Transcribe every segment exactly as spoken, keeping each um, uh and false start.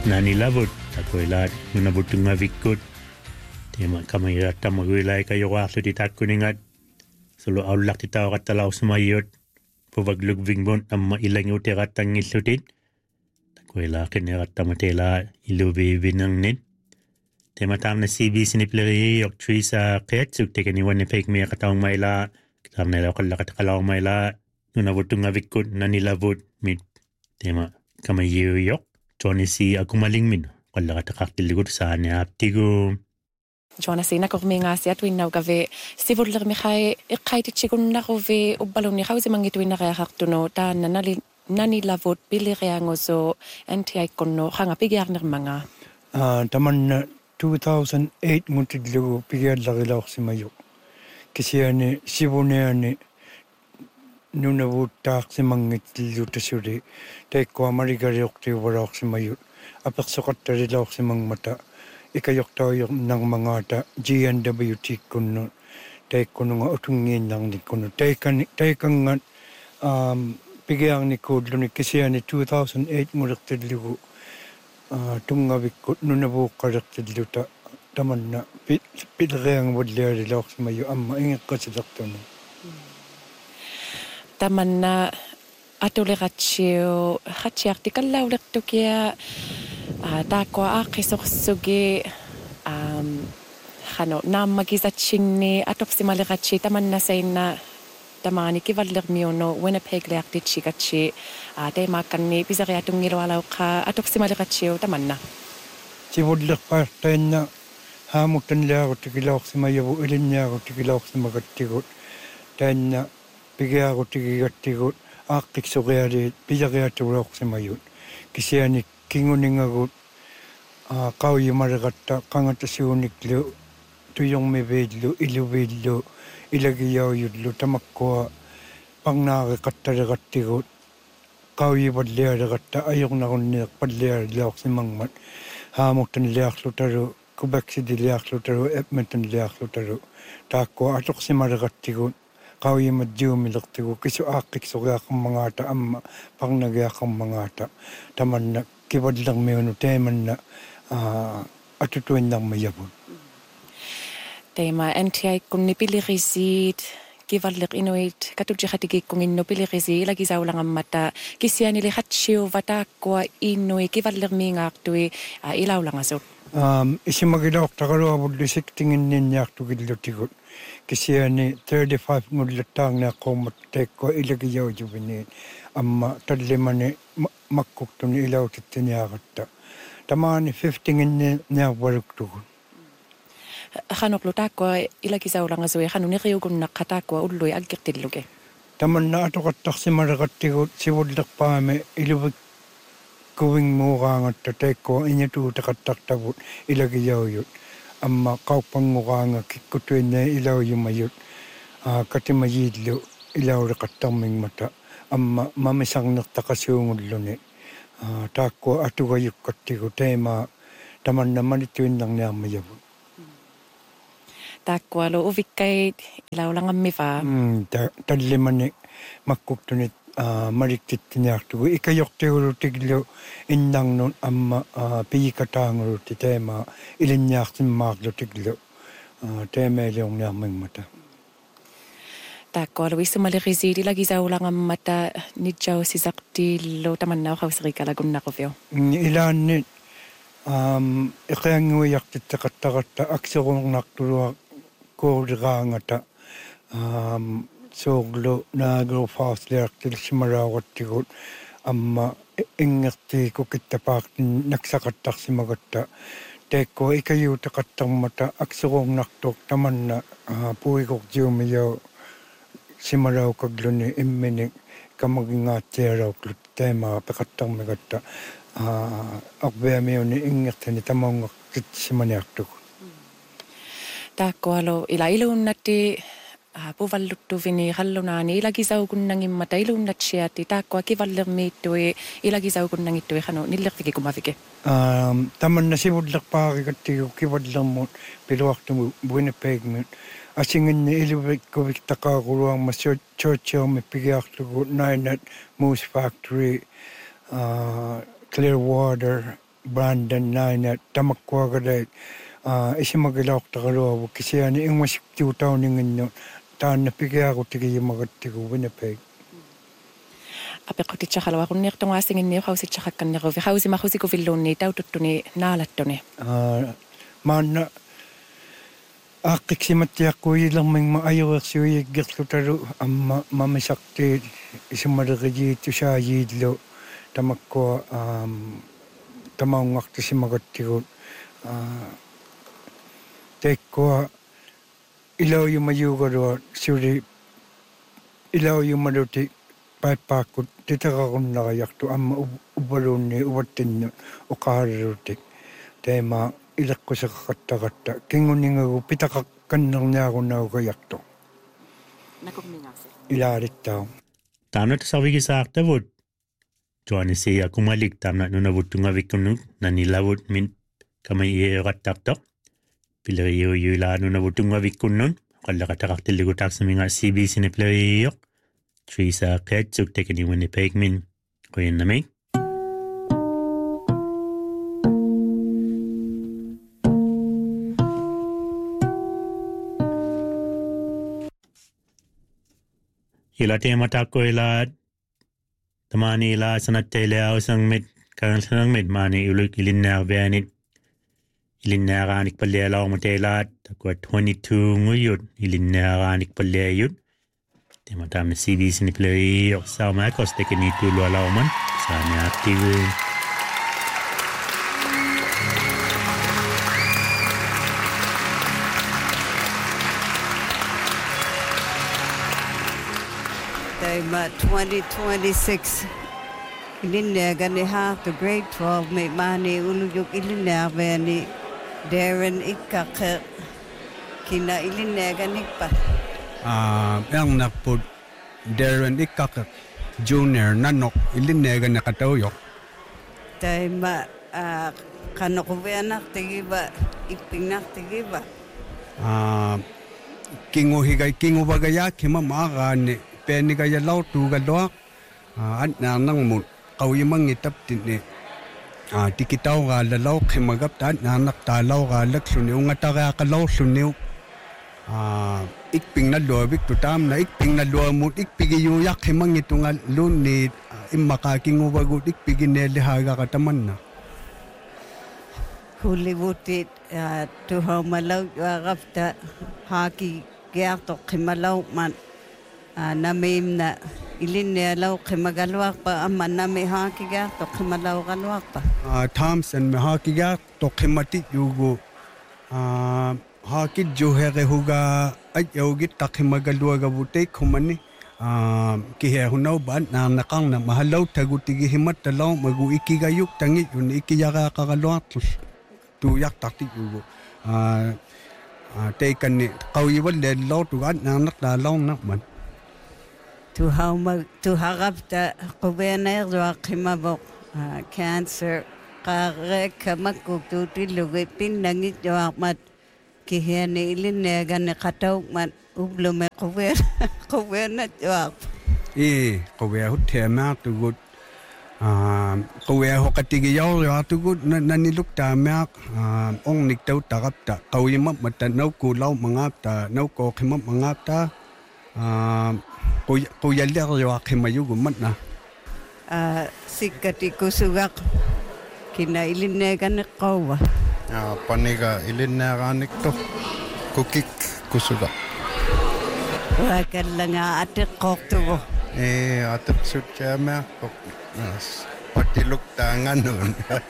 nanilavut takoilaat nunavutunga vikkut tema kamailatta maguilai kayoqaarluti taakkuningat sulu aullaqti taoqattalaussumayyut puvaglugvingbun amma ilanguteqattangillutit takoilaaqinneqattamatelaa iluviivinernit tema taamna C B sinipleri Teresa Qeetsuk tekeni wanne fake me qataungmailaa taamna qallaqataqalaungmailaa nunavutunga vikkut nanilavut mit tema kamayiyuyoq Johnny akumalingmin qallaqataqartilligut saaniaaptigu Joanasina kormingaasiat winnaugavi sivullermiqai iqqaititchigunnaruvi ubbalunniqausimangituinnareaqartuno taanna nali nanilavut piliqiangusu antiaikunno qangapigiarnermanga ah tamanna two thousand eight ngutidlugu pigiallarilaorsimayu kisiani sivuneani nunavuuttaaqsimangittillutasuli taikkuamarigariortiuvaraorsimayu apersoqattalilaorsimangmata ikayortauyor nangmangaata G N W tikkunnu taikkununga utungiinnarnikkunnu taikani taikangat um pigiarnikkuulluni kisiani two thousand eight ngulertillugu tungavikkut nunavuuqqalertilluta tamanna pilreangvullialilaorsimayu amma ingeqqasilertunu tamanna atuleqatsiu qatsiartikallaulertukia taakua aaqisorsugi um khano naammagisatsinni atopsimaleqatsi tamannasainna tamaani kivallermiuno Winnipeg-leartitsikatsi teemaakkanni piseriatungilualauqqa atopsimaleqatsiu tamanna sivullerpaartainna haamuttanliarutikilauqsimayavu ilinniarutikilauqsimagattigut taanna pigiarutigigattigut aaqqiksoqialiit piseriatuloqsimayut kisiani kinguningagut qauyimaleqatta qangatasuuniklu tuyormiviillu iluviillu ilagiyauyullu tamakkua parnaareqattaleqattigut qauyivallialeqatta ajornarunniiqpallialilaorsimangmat haamuttanliarlutalu kubaksitiliarlutalu Edmontonliarlutalu taakkua atoqsimaleqattigut qauyimatjuumilertigu kisu aaqqiksoqiaqammangaata amma parnagiaqammangaata tamanna kivallermiunu teemanna atutuinnarmayavun teema antiaikunni pilirisiit kivalleq inuit katuljiqatikikkunginnu pilirisi ilagisaulangammata kisianili hatsiuva taakkua innui kivallermiingaartui ilaulangasut um isimagilaortaqaluavulli siktinginniinniartukillutigut kisiani thirty-five ngullattaarniaqqormat taikkua ilagiyaujuvini amma tallimani makkuktuni ilautittiniaqatta tamaani fifty nginniarvaluktugun xanoqlu taakkua ilagisaulangasui xanuniriugunnaqa taakkua ullui aggirtilluge tamanna atoqattarsimaleqattigut sivullerpaami iluvik kuvingmuuraangatta taikkua iñatuutaqattartavut ilagiyaujut amma qauppannguraanga kikkutuinne ilaujumajut katimajiillu ilauleqattarmingmata amma mamisarnertaqasuungulluni taakkua atugayukkattigu teema tamanna manituinnarniarmayavut taakkualu uvikkait ilaulangammiva tallimani makkuktuni maliktittiniartugu ikayortigulutiglu innarnun amma piikataangulutti teema ilinniarsimmaarlutiglu teemeeliorniarmingmata taakkualu issumalerisiit ilagisaulangammata nitjaussisartiillu tamannauqauseriikalagunnaquvio ilaanni um iqianguiartittaqattaqatta akserornartulua kooliraangata um soorlu naagru faasliartilsimalaawattigut amma ingertiikukittapaartin naksaqattarsimagatta taikkua ikayuutaqattarmata akserornartuq tamanna puigortiumiyau simalaukagluni immini kamagingaatialauqlut teemaa peqattarmigatta arveamiuni ingertani tamaungertitsimaniartugu taakkualu ila iluunnatti puvalluttuvini qallunaani ilagisaugunnangimmata iluunnatsiati taakkua kivallermiittui ilagisaugunnangittui qanu nillertikikumavike um tamanna sivullerpaarigattigu kivallermut piluartumu Winnipeg-mut asinginni iluvikkuvik taqaaquluarma Churchill-mi pigiartugu Nainat Moose Factory uh Clearwater Brandon naina tamakwa kada isimagalawak takalawa kasi ani ang masiptiw tao ningan taan na pigya ako tigi magatigo Winnipeg. Ape kuti chakalawa kun nek tonga singin ni hausi chakakan ni rovi hausi ma hausi ko villoni tau tuttuni naalattuni. Maana akiksimatti ako ilang may maayaw siyo igirto taro ang mamasakti isimaragaji ito siya yidlo tamakwa tamaong akti si magatigo. Tekwa ilaw yung mayugaro suri ilaw yung maluti paipakot titaka kong nakayakto ama ubalon ni uwatin nyo o kahararutik tema ilak ko sa kakata-kata kingunin ako pitakakanang niya ako na kayakto ilarit tao tamna tasawi sa aktavut Joanne siya kumalik tamna nuna vutunga vikunu na nilawut min kamay ierataktak Pilariyo yula nuna vutunga vikunun kalla katakaktilig utak sa mga C B C ni Pilariyo Teresa Ketsuk tekeni Winnipeg min kuyan na may Ila tema tako ila tamani ila sanat tele au sang mit karang sang mit mani uluk ilin na venit ilin na ranik palle law matela takwa twenty-two nguyud ilin na ranik palle yud tema tam na C B C ni play yok sa ma kos tekeni tu lo law man sa ni active Tema twenty twenty-six ilinega ni ha to grade twelve may mani uluyuk ilinega ni Darren ikaka kina ilinega ni pa ah yang napod Darren ikaka junior nanok ilinega na katawyo Tema ah kanokuvenak tigiba ipingnak tigiba ah kingo higay kingo bagaya kima maakane Peni kaya lau tu galok, an nang mut kau yang mengitap tini, tikitau gala lau kemagap tan anak talau gala suniu ngataga kalau suniu, ikping na luar bik tu tam na ikping na luar mut ikpigi yu yak kemang itu ngal luni imaka kingu bagut ikpigi nele haga kataman na. Huli butit tu hau malau agap ta haki geatok kemalau man. Namim na ilin niya lau kimagalwak pa ama nami hakiga to kimalaw galwak pa. Thompson me hakiga to kimatit yugo hakit jo here huga ay yogit ta kimagalwa gabutek kumani kihe hunaw ban na nakang na mahalaw tagutigi himat talaw magu ikigayuk tangit yun ikiyaga kagalwak tuyak taktik yugo. Tekan ni kau iwan le law tugan na nakdalaw nakman. Tu hau mag tu harap ta kubener do kimabok cancer kare kamakuk tu tilugi pinangit do mat kihene ilinega ne katau mat ublume kuber kubena do e kuber hotel ma tu gut kuber hokatigi yaw ya tu gut nani luk ta mak ong nik tau tarap ta kau yimap mata nau ku lau mangap ta nau ko khimap mangap ta Ko yalir yo akimayu gumat na. Ah sikati kusugak kina ilinegan kau ba. Ah paniga ilinegan to kukik kusuga. Wakan lang ate kok to. Eh ate sutya me kok. Patiluk tangan nun.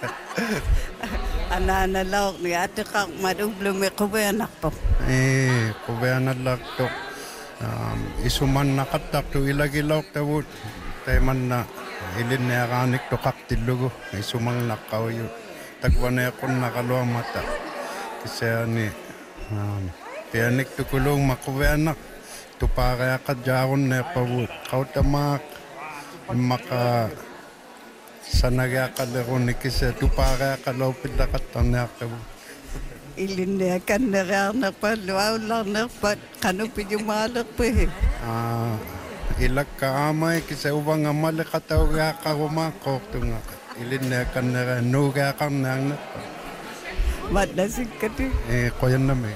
Ana na law ni ate kak madublo me kubenak po. Eh kubenak lak to. Isuman nakatak tu ilagilaw tawut teman na ilin na kanik to kaktilugo isumang nakaw yun tagwan na akong nakaluwa mata kasi ani pianik to kulong makuweanak to para kadyaron na pawut kau tamak maka sanagya kalaron ni kasi to para kalaw pinakatan na tawut Ilin kan na pa luaw lang na pa kano pijumalak pa eh. Ah, ilak ka amay kasi ubang amal kataw ga ka humakok tunga. ilinne kannera nuga kannang Mat nasikati. e koyaname.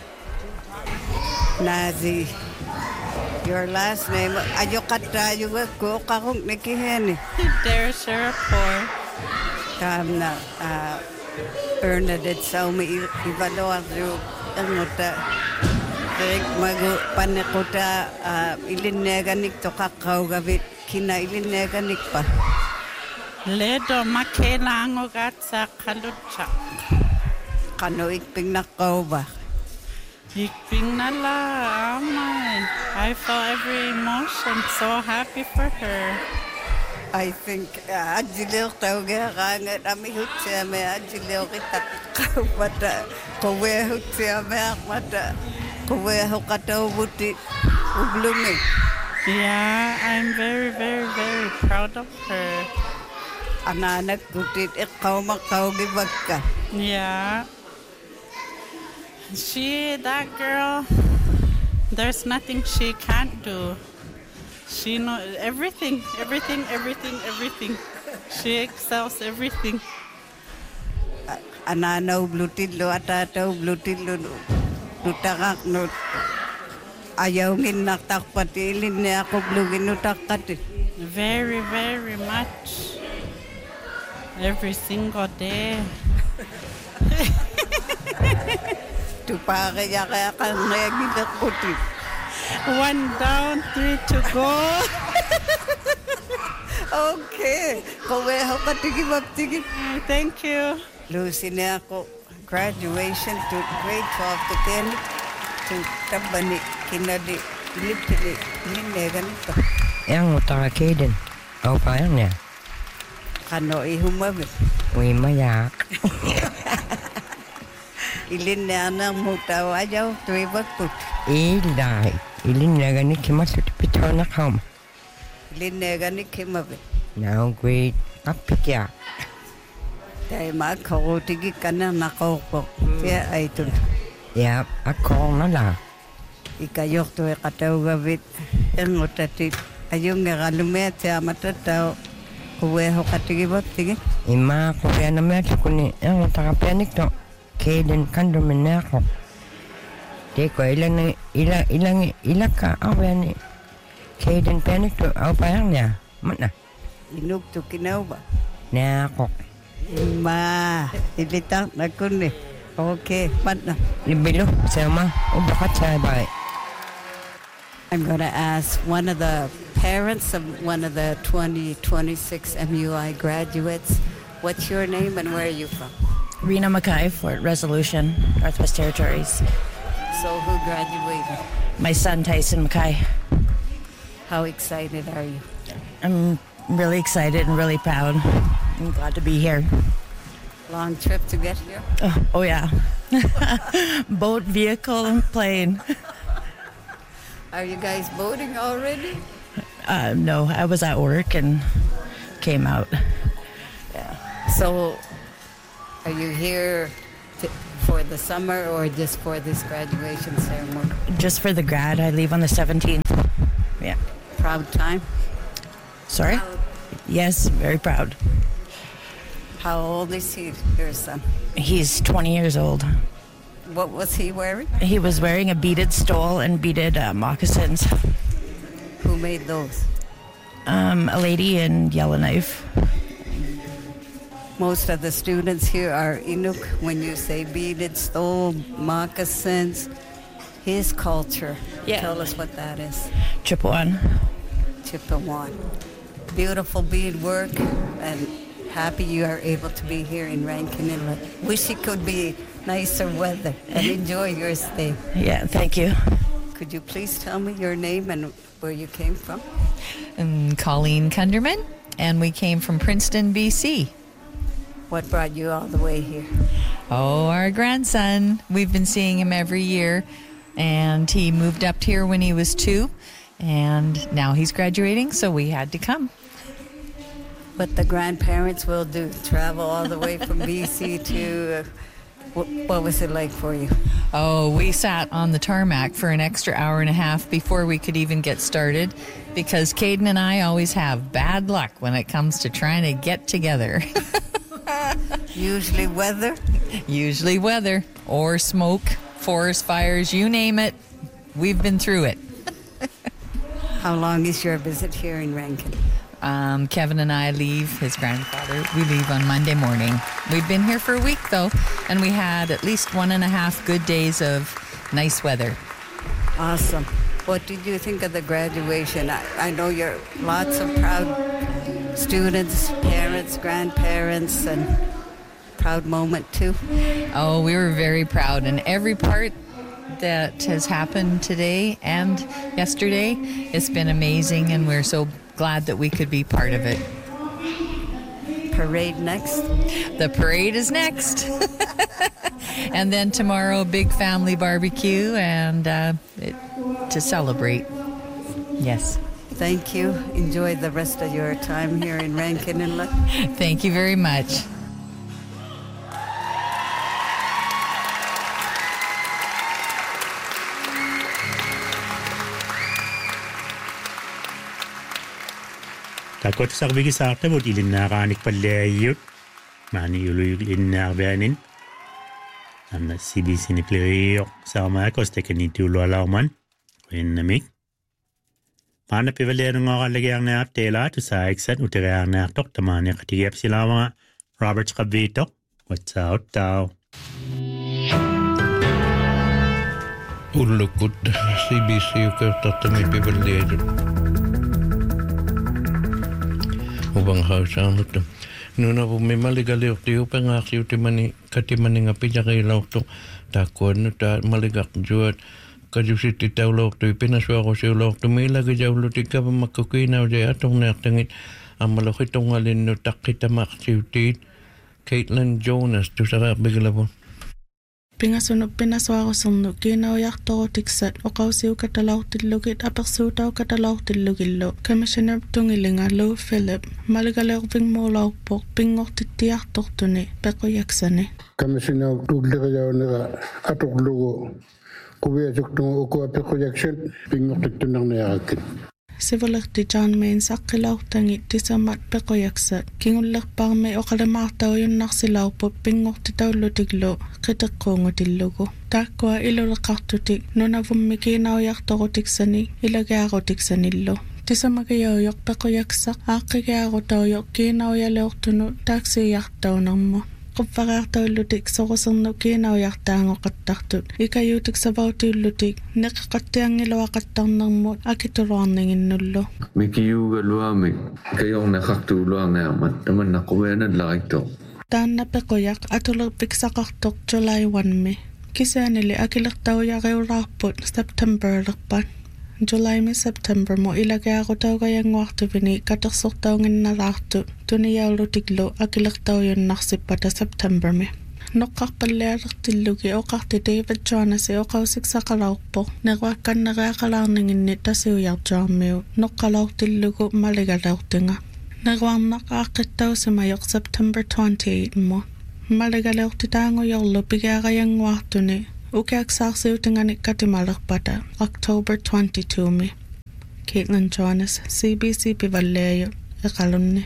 Nazi. Your last name. Ayo kata juga ko kakong nikiheni. Dare Sharapur. Kam na uh, Bernadette Saumi Ivaloa yung angota. Kaya magu panekuta ilineganik to kakao gabit kina ilineganik pa. Ledo makelango gatsa kalutsa. Kano ikping nakaw ba? Ikping nala amay. I felt every emotion, so happy for her. I think ajilil tau ga rangat ami hutse me ajilil kita mata kowe hutse me mata kowe hokatau buti ublume. Yeah, I'm very, very, very proud of her. Anak-anak kutit ikaw makaw gibagka. Yeah. She, that girl, there's nothing she can't do. She knows everything, everything, everything, everything. She excels everything. Anana ublutidlo atata ublutidlo lutagak no ayaw ngin naktakpatilin niya ako blugin nutakati. Very, very much. Every single day. Tupake ya kaya kang nagigit kuti. One down, three to go. Okay. Kowe ho katigibab-tigib. Thank you. Lucy niya ako graduation to grade twelve to ten to tabani kinadi lipili linegan ito. Yang utara Kaden. Au pa yan niya. Kano ihumabi. Uy mayak. Ilin niya na mutaw ayaw tuwi bagput. Ilay. Ilin na ganit kimasut pitaw na kam. Ilin niya ganit kimabi. Now grade kapik ya. Dahil makakutigi ka na nakaupo. Kaya ay ito. Yap, ako na la. Ikayok tuwi kataw gabit. Ang utatit. Ayong nga kalumet siya matataw. Kuwe ho katigibab-tigib. Ima ko kaya na meto ko ni ang utara pianik to. Kaden kando na ako. Di ko ilang na ilang ilang ilang ka awa ni Kaden pianik to au pa yan niya. Mana? Inug to kinaw ba? Na ako. Ma, ilitang na ko ni. Okay, pat na. Libilo, sama. O bakat sa bay. I'm going to ask one of the parents of one of the twenty twenty-six M U I graduates, what's your name and where are you from? Rena Mackay, Fort Resolution, Northwest Territories. So who graduated? My son, Tyson Mackay. How excited are you? I'm really excited and really proud. I'm glad to be here. Long trip to get here? Oh, oh yeah. Boat, vehicle, and plane. Are you guys boating already? Uh, no, I was at work and came out. Yeah. So are you here to, for the summer or just for this graduation ceremony? Just for the grad. I leave on the seventeenth. Yeah. Proud time? Sorry? Proud. Yes, very proud. How old is he, your son? He's twenty years old. What was he wearing? He was wearing a beaded stole and beaded uh, moccasins. Who made those? Um, a lady in Yellowknife. Most of the students here are Inuk. When you say beaded stole, moccasins, his culture. Yeah. Tell us what that is. Chippewan. Chippewan. Beautiful bead work, and happy you are able to be here in Rankin Inlet. Wish it could be nicer weather and enjoy your stay. Yeah, thank you. Could you please tell me your name and where you came from? I'm Colleen Kunderman, and we came from Princeton, B C. What brought you all the way here? Oh, our grandson. We've been seeing him every year, and he moved up here when he was two, and now he's graduating, so we had to come. What the grandparents will do, travel all the way from B C to... Uh, what, what was it like for you? Oh, we sat on the tarmac for an extra hour and a half before we could even get started, because Caden and I always have bad luck when it comes to trying to get together. Usually weather? Usually weather or smoke, forest fires, you name it. We've been through it. How long is your visit here in Rankin? Um, Kevin and I leave, his grandfather, we leave on Monday morning. We've been here for a week, though, and we had at least one and a half good days of nice weather. Awesome. What did you think of the graduation? I, I know you're lots of proud students, parents, grandparents, and proud moment, too. Oh, we were very proud, and every part that has happened today and yesterday, it's been amazing, and we're so glad that we could be part of it. Parade next? The parade is next. And then tomorrow, big family barbecue and uh, it, to celebrate. Yes. Thank you. Enjoy the rest of your time here in Rankin Inlet. Thank you very much. Takot sa bigi sa akta bot ilinnaaraanik palleayyut maani uluilinnaarvianin anna C B C ni pleriyo saamaakos tekeniituulualauman qinnamik maana pivaleerungoorallegiarnaart teelaatu saaiksan uteriarnaartoq tamaani qatigiapsilaavanga Robert Qaviito watsaut tau ullukut C B C ukertartami pivaleerun ubang hausaanut nuna bu memaligali ukti upengaksi utimani katimani ngapijakailautu takuan ta maligak juat kajusiti taulautu ipinaswaaqosiulautu milagijawluti kavamakkukiinau jay atongneartangit amaloqitongalinnu taqqitamaaqsiutiit Caitlin Jonas tusaraaqbigilavun Pingasunu pinaswaaqosernu kiinaujartoqutiksat oqausiukatalautilugit apersuutau katalautilugillu Commissioner Tungilinga Lou Philip maligaleervingmuulaarpoq pingortittiartortuni pequyaksani Commissioner Tungilinga atorlugu kuviasuktungu ukua pequyaksat pingortittunarniarakin Sivalerti Janmain saqqilaurtangi tisamat pequyaksat kingullerparmi oqalamaartaujunarsilaarpu pingortitaullutiglu qiteqquungutillugu taakkua iluleqartutik nunavummi kiinaujartoqutiksani ilagiarutiksaniillu tisamagayoyoq pequyaksaq aaqqigiarutauyoq kiinaujaleortunu taaksiiartaunermu Qupfaqaartaullutik sorusernu kiinaujartaangoqattartut ikayuutik savautiullutik neqeqattiangiluaqattarnermut akituluarninginnullu Mikiyuugaluami kayornaqartuuluarnearmat tamannaquvianallaritto taanna pequyaq atulerpiksaqartoq July first-mi kisaanili akilertaujariulaarput September-lerpat July mi September mo ilagiarutaugayanguartuvini katersortaunginnalaartu tuniyaulutiklu akilertaujunnarsipata September mi noqqarpallialertillugi oqarti David Jonas oqausiksaqalaarpo nerwaakkannereaqalaarninginni tasiujartuarmiu noqqalaurtillugu maligalaurtinga nerwaarnaq aaqqittausimajoq September twenty-eighth mo maligaleurtitaangujorlu pigaaqayanguartuni Ukiaksaarsiutingani katimalerpata October twenty-second mi Caitlin Jonas C B C pivalleeyo eqalunni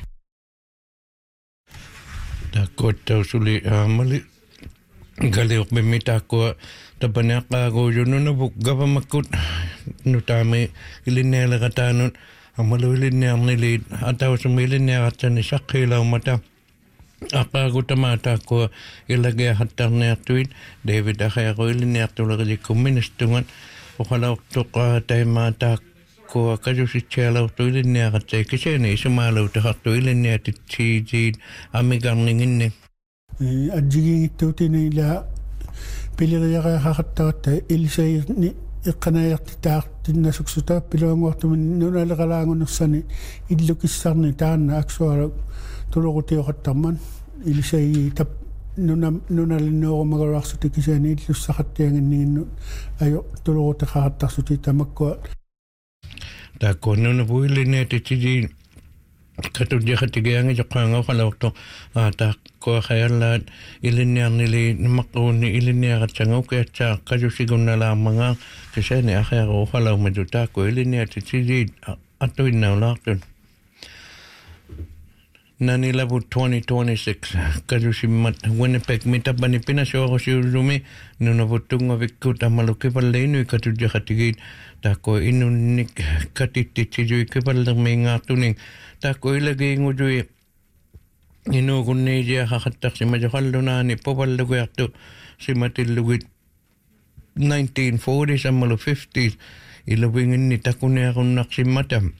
takottausuli aamali galiuqmimmi taakkua tapaneaqqaaguujununavuk gavamakkut nutaami ilinnealerataanut amalu ilinnearniliit atausumi ilinnearatsani saqqiilaumata Aqaagutamaataakua ilagiahattarniartuit David aqiaquiliniartulerikkum ministungan uqalaurtoqa taimaataakua kajusitsialaurtu iliniaqatsai kiseeni isumaalautartu iliniatitsiisiit amigarninginni ajjigiingittuutini ila piliriaqaqaqattaratta ilisayirni iqqanaayartitaartinnasuksutaa piluanguartumin nunaleqalaangunersani illukissarni taanna aksualu tulorutioqattarman ilisai tap nuna nunalinnoorumagaruarsuti kisaani illussaqattianginniginnu ayo tulorutiqaqattarsuti tamakkua taakkuannuna puillinniatitsili katulliqatigiangi joqqaangaoqalaorto aataaqkua qayallaat ilinniarnili namaqquunni ilinniaqatsanga ukiatsaa qajusigonnalaarmanga kisaani aqiaruuqalaumatu taakku ilinniatitsili attuinnaulaartun nani labu twenty twenty-six kalusimat Winnipeg mitabani pinasyo si Rumi nuna butunga vikut amalu kipalenu katudya katigit tako inunik katititiju kipalang tuning tako ilagay ngudui inu kunneja hakatak si majakaluna ni popalagu yakto si matilugit nineteen forties amalu fifties ilawingin ni takunya kunak si matam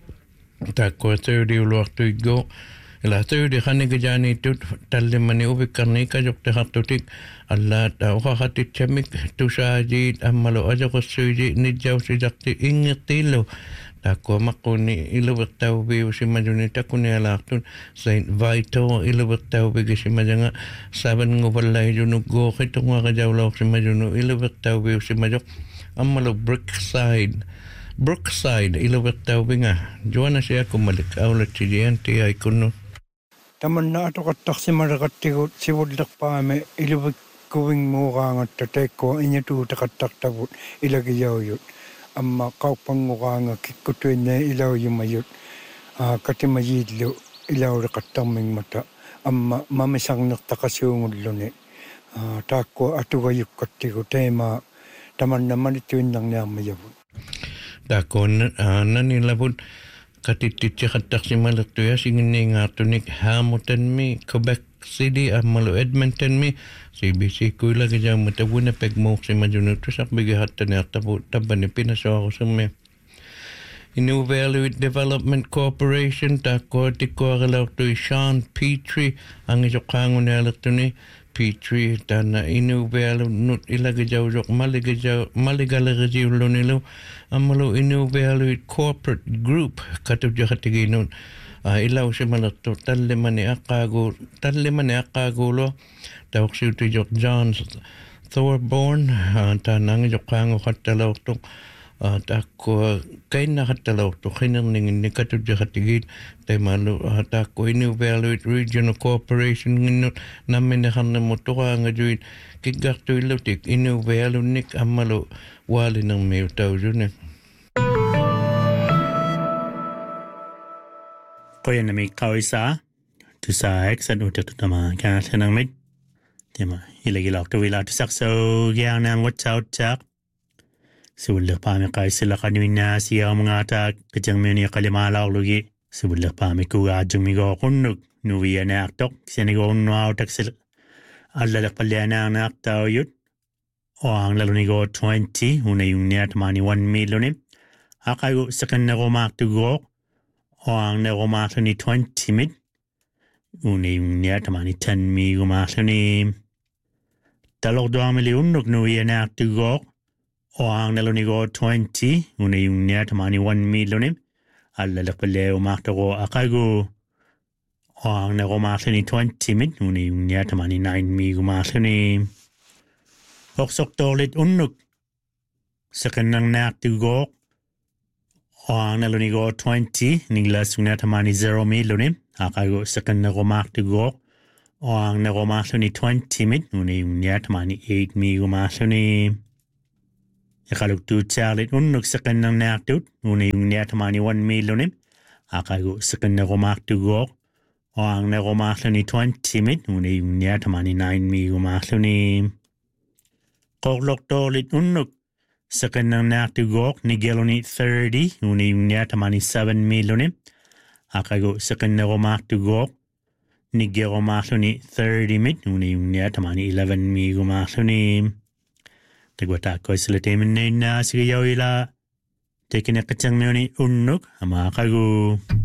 tako thirty ulwaktu igo ila thirty khanige jani tut talle mani ubikarni ka jokte hatutik alla ta uhatit chamik tusaji amalo ajako suji nijaw si jakti ingitilo tako makuni ilawaktaw bi usimajuni takuni alaktun Saint Vito ilawaktaw bi gisimajanga saban nguballay junugo kitungwa kajawlaw simajunu ilawaktaw bi usimajok amalo Brookside Brookside ilawaktaw bi nga juwana siya kumalik awlat si Diante ay kuno tamanna atoqattaq simaraqattigut sivullerpaame iluvik muuraangatta teekko iñatuutaqattaqtavut ilagiyaujut amma qauppanguраanga kikkutuinne ilaujumajut katimajiillu ilaureqattarmingmata amma mamisarnertaqasuungulluni taakku atugayukkattigu teema tamanna manituinnarniarmayavut taakku nani lavut katititsikattarsimalertuya singinniingaartunik Hamilton-mi Quebec City ammalu Edmonton-mi C B C kuilagijaammata Winnipeg muuqsimajunutusaqbigihattaneartapu tabbani pinasoarusumme Inuvialuit Development Corporation taakkuatikkuarilaurtui Sean Petrie angisoqaangunealertuni Petrie tana inuvialu nut ilagijaujoq maligajau maligalerisiullunilu amalu inuvialuit corporate group katujaqatiginun ilau simalertu tallimani aqaagu tallimani aqaagulo tauqsiutijoq John Thorburn tana angisoqaanguqattalaurtuq taakku kainna hattalaurtu khinerninginni katujaqatigit taimalu taakku inuvialuit regional corporation nginnut nammineqarnimuttuqaangajuit kiggartuillutik inuvialunnik ammalu waalinermiutaujune qoyanami qawisa tusaak sanutatutama kaathanangmit tema ilagilaqtuwila tusaqso gianam watsautaq Siwullerpaami qaissilaqanuinna siyaamungata qitangmiuni qalimaalaarlugi siwullerpaami kugaajungmigooqunnuk nuvianaartoq senigoonnuautaksil allaleqpallianaarnaartauyut oaanglalunigoo twenty unayunniatamaani one milluni aqagu siqannerumaartugooq oaangnerumaarluni twenty mit unayunniatamaani ten miigumaarluni talorduamili unnuk nuvianaartugooq Oang nalunigo twenty unayungnia tamani one millionim alla leqpaleu maaqtago aqagu oang nago maaqlani twenty mit unayungnia tamani nine migu maaqlani oqsoqtorlit unnuk seqannarnaartugo oang nalunigo twenty ninglasungnia tamani zero millionim aqagu seqannago maaqtugo oang nago maaqlani twenty mit unayungnia tamani eight migu maaqlani Iqaluktu tsaarlit unnuk siqannarnaartut unayungniatamani one millionim aqagu siqannerumaartugoq oaangnerumaarluni twenty mit unayungniatamani nine miigumaarluni qorlortorlit unnuk siqannarnaartugoq nigeluni thirty unayungniatamani seven millionim aqagu siqannerumaartugoq nigerumaarluni thirty mit unayungniatamani eleven miigumaarluni Tegwata koisleteminna sigayawila tekine qatangmeuni unnuk ama qagu